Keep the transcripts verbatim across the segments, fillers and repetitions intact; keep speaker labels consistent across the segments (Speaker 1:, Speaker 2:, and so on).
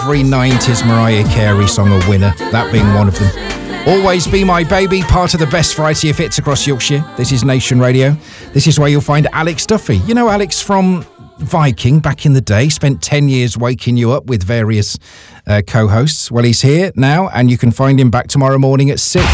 Speaker 1: every nineties Mariah Carey song a winner, that being one of them. Always Be My Baby, part of the best variety of hits across Yorkshire. This is Nation Radio. This is where you'll find Alex Duffy. You know Alex from Viking back in the day, spent ten years waking you up with various uh, co-hosts. Well, he's here now, and you can find him back tomorrow morning at six.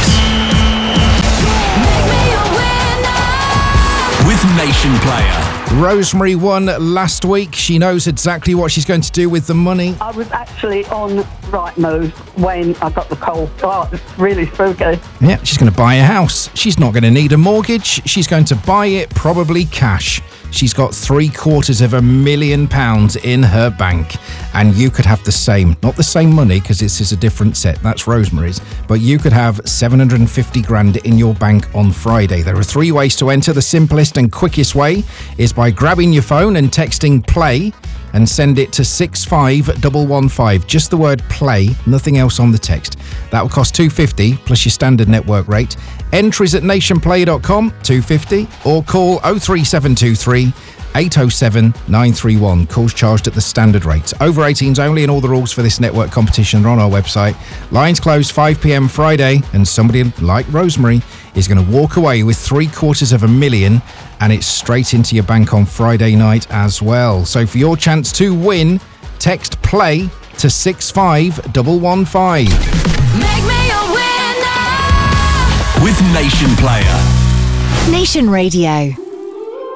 Speaker 2: With Nation Player.
Speaker 1: Rosemary won last week. She knows exactly what she's going to do with the money.
Speaker 3: I was actually on Rightmove when I got the call. Oh, it's really spooky.
Speaker 1: Yeah, she's going to buy a house. She's not going to need a mortgage. She's going to buy it probably cash. She's got three quarters of a million pounds in her bank, and you could have the same. Not the same money, because this is a different set. That's Rosemary's. But you could have seven hundred fifty grand in your bank on Friday. There are three ways to enter. The simplest and quickest way is by grabbing your phone and texting play and send it to six five one one five. Just the word play, nothing else on the text. That will cost two hundred fifty plus your standard network rate. Entries at nationplay dot com, two hundred fifty, or call oh three seven two three eight oh seven nine three one. Calls charged at the standard rate. Over eighteens only, and all the rules for this network competition are on our website. Lines close five p.m. Friday, and somebody like Rosemary is going to walk away with three quarters of a million, and it's straight into your bank on Friday night as well. So for your chance to win, text play to six five one one five.
Speaker 4: Make me a winner
Speaker 2: with Nation Player.
Speaker 4: Nation Radio.